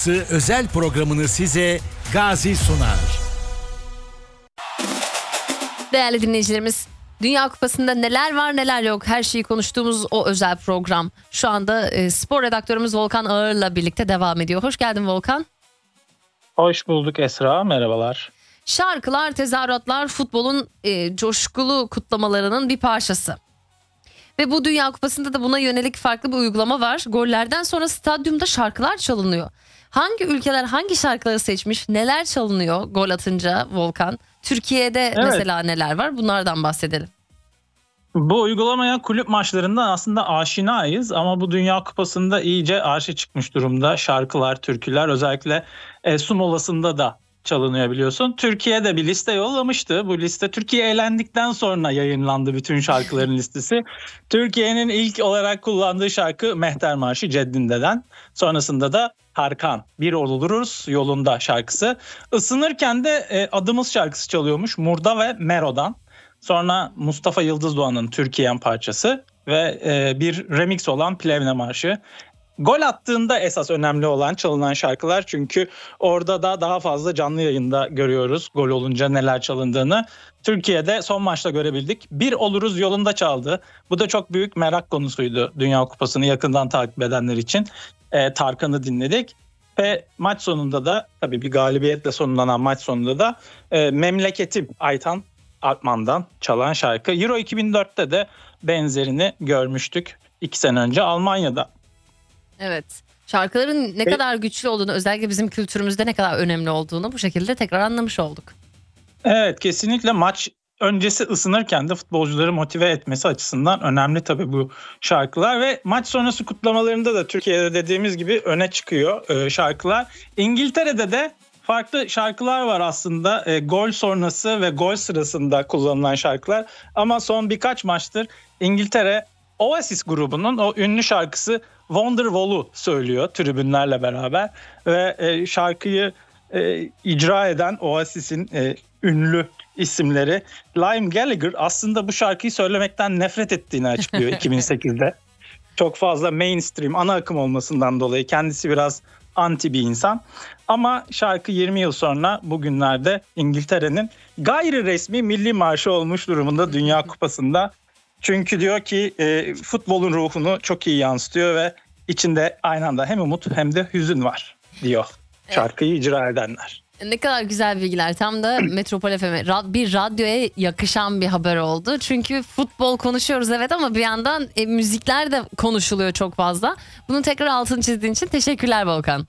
Özel programını size Gazi sunar. Değerli dinleyicilerimiz, Dünya Kupası'nda neler var neler yok, her şeyi konuştuğumuz o özel program şu anda spor redaktörümüz Volkan Ağır'la birlikte devam ediyor. Hoş geldin Volkan. Hoş bulduk Esra, merhabalar. Şarkılar, tezahüratlar futbolun coşkulu kutlamalarının bir parçası. Ve bu Dünya Kupası'nda da buna yönelik farklı bir uygulama var. Gollerden sonra stadyumda şarkılar çalınıyor. Hangi ülkeler hangi şarkıları seçmiş, neler çalınıyor gol atınca Volkan? Türkiye'de mesela neler var? Bunlardan bahsedelim. Bu uygulamaya kulüp maçlarından aslında aşinayız ama bu Dünya Kupası'nda iyice arşa çıkmış durumda. Şarkılar, türküler özellikle su molasında da çalınıyor biliyorsun. Türkiye'de bir liste yollamıştı. Bu liste Türkiye elendikten sonra yayınlandı, bütün şarkıların listesi. Türkiye'nin ilk olarak kullandığı şarkı Mehter Marşı Ceddinde'den. Sonrasında da Tarkan Bir Oluruz Yolunda şarkısı. Isınırken de Adımız şarkısı çalıyormuş Murda ve Mero'dan. Sonra Mustafa Yıldız Doğan'ın Türkiye'm parçası ve bir remix olan Plevne Marşı. Gol attığında esas önemli olan çalınan şarkılar, çünkü orada da daha fazla canlı yayında görüyoruz gol olunca neler çalındığını. Türkiye'de son maçta görebildik. Bir Oluruz Yolunda çaldı. Bu da çok büyük merak konusuydu Dünya Kupası'nı yakından takip edenler için. Tarkan'ı dinledik. Ve maç sonunda da, tabii bir galibiyetle sonlanan maç sonunda da Memleketim Aytan Alpman'dan çalan şarkı. Euro 2004'te de benzerini görmüştük 2 sene önce Almanya'da. Evet, şarkıların ne kadar güçlü olduğunu, özellikle bizim kültürümüzde ne kadar önemli olduğunu bu şekilde tekrar anlamış olduk. Evet, kesinlikle maç öncesi ısınırken de futbolcuları motive etmesi açısından önemli tabii bu şarkılar ve maç sonrası kutlamalarında da Türkiye'de dediğimiz gibi öne çıkıyor şarkılar. İngiltere'de de farklı şarkılar var aslında, gol sonrası ve gol sırasında kullanılan şarkılar, ama son birkaç maçtır İngiltere Oasis grubunun o ünlü şarkısı Wonderwall'u söylüyor tribünlerle beraber ve şarkıyı icra eden Oasis'in ünlü isimleri Liam Gallagher aslında bu şarkıyı söylemekten nefret ettiğini açıklıyor 2008'de. Çok fazla mainstream, ana akım olmasından dolayı kendisi biraz anti bir insan. Ama şarkı 20 yıl sonra bugünlerde İngiltere'nin gayri resmi milli marşı olmuş durumunda Dünya Kupası'nda. Çünkü diyor ki futbolun ruhunu çok iyi yansıtıyor ve içinde aynı anda hem umut hem de hüzün var diyor şarkıyı icra edenler. Ne kadar güzel bilgiler. Tam da Metropol FM'e bir radyoya yakışan bir haber oldu. Çünkü futbol konuşuyoruz evet, ama bir yandan müzikler de konuşuluyor çok fazla. Bunun tekrar altını çizdiğin için teşekkürler Volkan.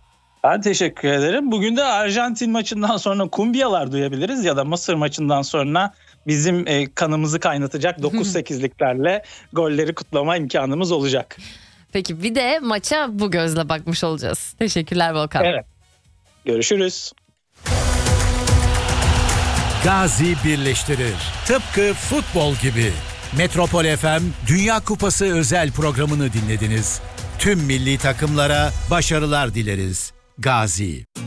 Ben teşekkür ederim. Bugün de Arjantin maçından sonra kumbiyalar duyabiliriz ya da Mısır maçından sonra bizim kanımızı kaynatacak 9-8'liklerle golleri kutlama imkanımız olacak. Peki bir de maça bu gözle bakmış olacağız. Teşekkürler Volkan. Evet. Görüşürüz. Gazi birleştirir. Tıpkı futbol gibi. Metropol FM Dünya Kupası özel programını dinlediniz. Tüm milli takımlara başarılar dileriz. Gazi.